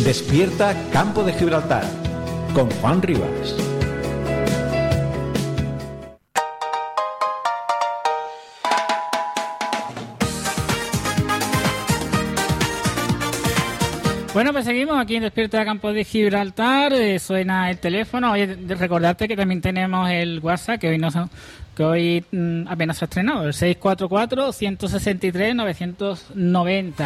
Despierta Campo de Gibraltar con Juan Rivas. Bueno, pues seguimos aquí en Despierta Campo de Gibraltar. Suena el teléfono. Oye, recordarte que también tenemos el WhatsApp, que hoy apenas se ha estrenado, el 644-163-990.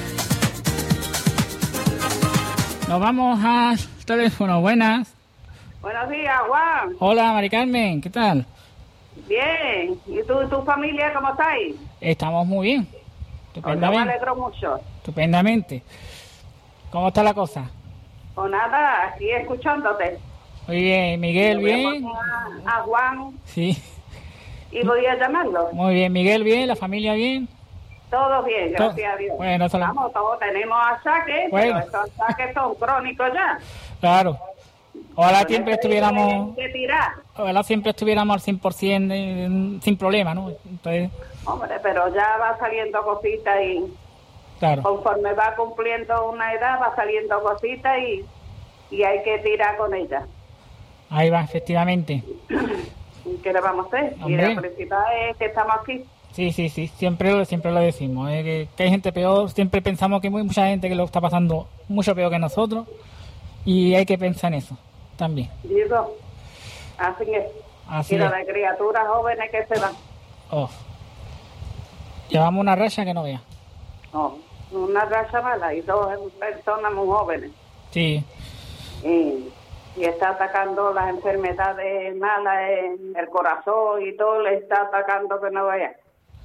Nos vamos al teléfono. Buenas. Buenos días, Juan. Hola, Mari Carmen. ¿Qué tal? Bien. ¿Y tú y tu familia cómo estáis? Estamos muy bien. Estupendamente. Me alegro mucho. Estupendamente. ¿Cómo está la cosa? Pues nada, aquí escuchándote. Muy bien. Miguel, bien. A Juan. Sí. ¿Y voy a llamarlo? Muy bien. Miguel, bien. ¿La familia bien? Todo bien, gracias a Dios. Bueno, vamos, todos tenemos achaques, bueno. pero estos achaques son crónicos ya. Claro. Ojalá siempre estuviéramos... que tirar. Ojalá siempre estuviéramos al 100% sin problema, ¿no? Entonces... Hombre, pero ya va saliendo cositas y... Claro. Conforme va cumpliendo una edad, va saliendo cositas y hay que tirar con ella. Ahí va, efectivamente. ¿Qué le vamos a hacer? Hombre. Y lo principal es que estamos aquí. Sí, siempre lo decimos. Que hay gente peor, siempre pensamos que hay mucha gente que lo está pasando mucho peor que nosotros y hay que pensar en eso también. Digo, así es. Así Mira, es. de criaturas jóvenes que se van. Oh. Llevamos una racha que no veas. No, una racha mala y dos personas muy jóvenes. Sí. Y está atacando las enfermedades malas en el corazón y todo, le está atacando que no vaya.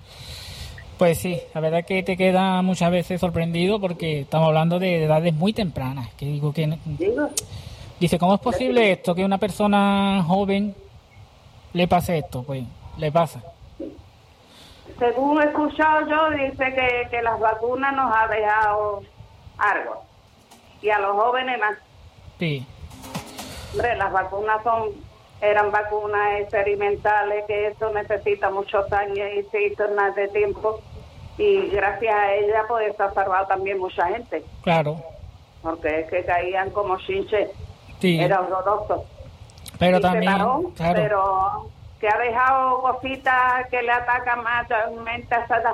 Pues sí, la verdad es que te queda muchas veces sorprendido porque estamos hablando de edades muy tempranas. Que digo que dice, ¿cómo es posible esto? Que una persona joven le pase esto. Pues le pasa. Según he escuchado yo, dice que las vacunas nos ha dejado algo. Y a los jóvenes más. Sí. Hombre, las vacunas eran vacunas experimentales, que eso necesita muchos años y se hizo en más de tiempo. Y gracias a ella, pues, se ha salvado también mucha gente. Claro. Porque es que caían como chinches. Sí. Era horroroso. Pero y también, paró, claro. Pero que ha dejado cositas que le atacan más realmente a esa edad.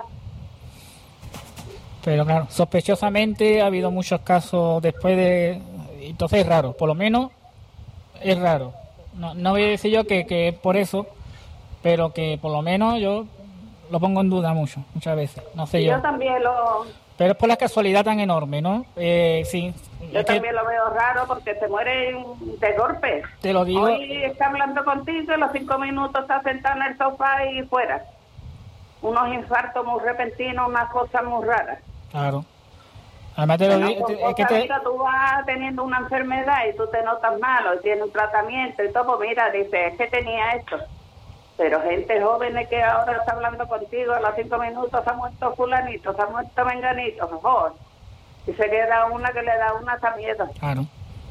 Pero claro, sospechosamente ha habido muchos casos después de... Entonces es raro, por lo menos es raro. No voy a decir yo que es por eso, pero que por lo menos yo lo pongo en duda muchas veces. No sé yo. Yo también lo... Pero es por la casualidad tan enorme, ¿no? Sí. Yo también lo veo raro porque se mueren de golpe. Te lo digo. Hoy está hablando contigo y a los 5 minutos está sentado en el sofá y fuera. Unos infartos muy repentinos, unas cosas muy raras. Claro. Además te lo digo. Tú vas teniendo una enfermedad y tú te notas malo y tienes un tratamiento y todo, pues mira, dice, es que tenía esto. Pero gente joven que ahora está hablando contigo, a los 5 minutos se ha muerto fulanito, se ha muerto menganito, mejor. Y se queda una que le da una hasta miedo. Claro.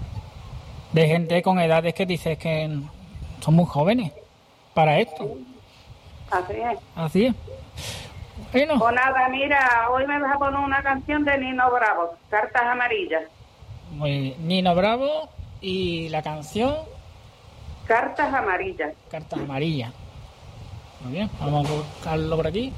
De gente con edades que dices que son muy jóvenes para esto. Así es. Así es. Bueno. Pues nada, mira, hoy me vas a poner una canción de Nino Bravo, Cartas Amarillas. Muy bien. Nino Bravo y la canción... Cartas Amarillas. Cartas Amarillas. Muy bien, vamos a buscarlo por aquí.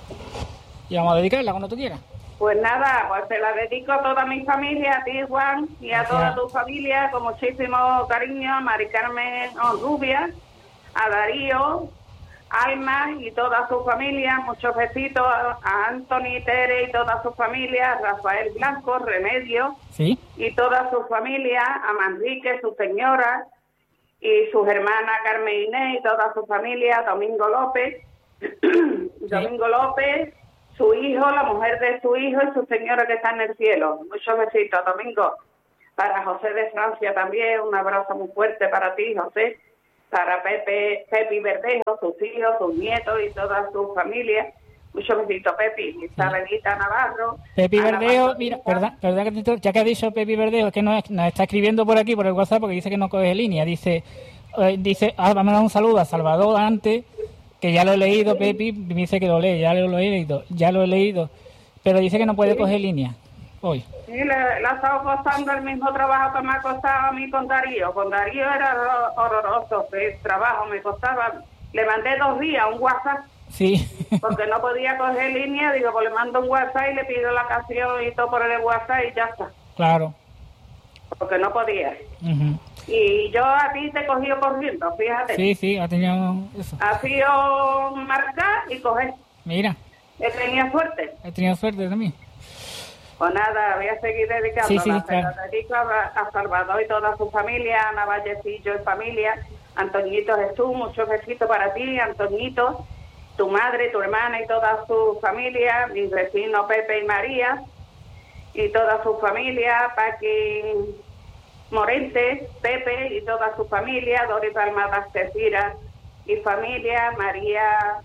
Y vamos a dedicarla cuando tú quieras. Pues nada, pues se la dedico a toda mi familia, a ti, Juan, y a toda tu familia, con muchísimo cariño, a Mari Carmen Rubia, a Darío, Alma y toda su familia, muchos besitos a Anthony, Tere y toda su familia, Rafael Blanco, Remedio, ¿sí? Y toda su familia, a Manrique, su señora, y sus hermanas Carmen Inés y toda su familia, Domingo López, Domingo López, su hijo, la mujer de su hijo y su señora que está en el cielo. Muchos besitos, Domingo. Para José de Francia también, un abrazo muy fuerte para ti, José. Para Pepi Verdejo, sus hijos, sus nietos y toda su familia. Muchos besitos, Pepi. Isabelita Navarro. Pepi Verdejo, mira, verdad que ya que ha dicho Pepi Verdejo, es que nos está escribiendo por aquí, por el WhatsApp, porque dice que no coge línea. Dice, vamos a dar un saludo a Salvador antes, que ya lo he leído, Pepi, me dice que lo lee, ya lo he leído, pero dice que no puede coger línea. hoy. Sí, le ha estado costando el mismo trabajo que me ha costado a mí con Darío. Con Darío era horroroso, el trabajo me costaba. Le mandé 2 días un WhatsApp. Sí. Porque no podía coger línea, digo, pues le mando un WhatsApp y le pido la canción y todo por el WhatsApp y ya está. Claro. Porque no podía. Uh-huh. Y yo a ti te he cogido corriendo, fíjate. Sí, ha tenido eso. Ha sido marcar y coger. Mira. He tenido suerte. He tenido suerte también. Pues nada, voy a seguir dedicándola. Claro. Dedico a Salvador y toda su familia, Ana Vallecillo y familia, Antoñito Jesús, muchos besitos para ti, Antoñito, tu madre, tu hermana y toda su familia, mis vecinos Pepe y María y toda su familia, Paqui Morente, Pepe y toda su familia, Dori Palma Cecira y familia, María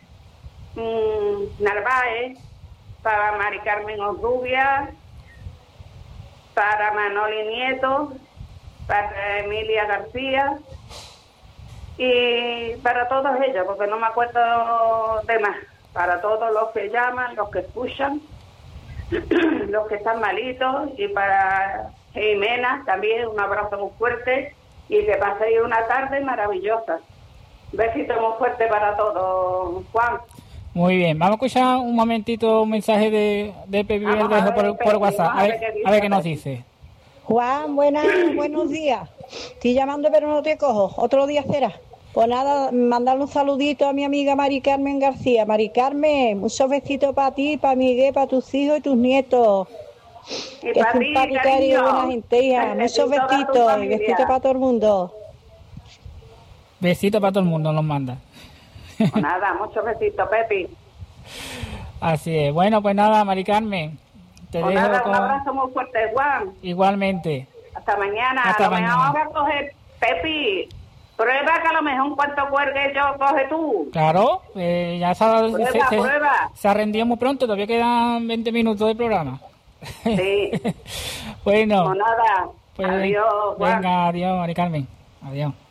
Narváez, para Mari Carmen Orrubia, para Manoli Nieto, para Emilia García y para todos ellos, porque no me acuerdo de más, para todos los que llaman, los que escuchan, los que están malitos, y para Jimena también un abrazo muy fuerte y que paséis una tarde maravillosa. Un besito muy fuerte para todos, Juan. Muy bien, vamos a escuchar un momentito un mensaje de Pepe Verdejo por WhatsApp, a ver qué nos dice. Juan, buenos días. Estoy llamando pero no te cojo, otro día será. Pues nada, mandarle un saludito a mi amiga Mari Carmen García. Mari Carmen, muchos besitos para ti, para Miguel, para tus hijos y tus nietos. Y que simpática eres y buena gente, hija. Muchos besitos y besitos para todo el mundo. Besitos para todo el mundo nos manda. Pues nada, muchos besitos, Pepi. Así es. Bueno, pues nada, Mari Carmen. Te pues dejo nada, con... un abrazo muy fuerte, Juan. Igualmente. Hasta mañana. Hasta a lo mañana. mejor a coger, Pepi, prueba que a lo mejor en cuanto cuelgue yo, coge tú. Claro, ya Prueba. Se ha rendido muy pronto, todavía quedan 20 minutos de programa. Sí. Bueno. Pues nada, pues, adiós, Juan. Venga, adiós, Mari Carmen. Adiós.